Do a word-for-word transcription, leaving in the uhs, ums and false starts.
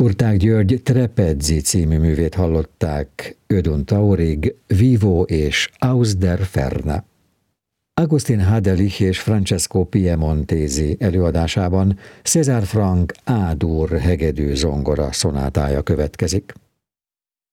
Kurták György Trapezzi című művét hallották, Ödun Taurig, Vivo és Aus der Ferne. Agustin Hadelich és Francesco Piemontesi előadásában César Franck A-dur hegedű zongora szonátája következik.